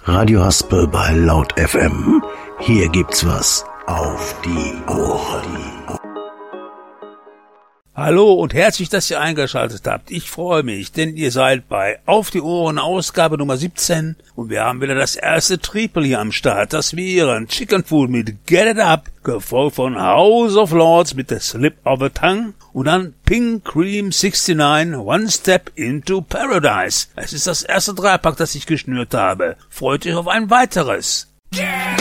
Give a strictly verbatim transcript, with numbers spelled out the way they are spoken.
Radio Haspel bei Laut F M. Hier gibt's was auf die Ohren. Hallo und herzlich, dass ihr eingeschaltet habt. Ich freue mich, denn ihr seid bei Auf die Ohren Ausgabe Nummer siebzehn und wir haben wieder das erste Triple hier am Start. Das wären Chicken Food mit Get It Up, gefolgt von House of Lords mit The Slip of a Tongue und dann Pink Cream neunundsechzig, One Step into Paradise. Es ist das erste Dreipack, das ich geschnürt habe. Freut euch auf ein weiteres. Yeah!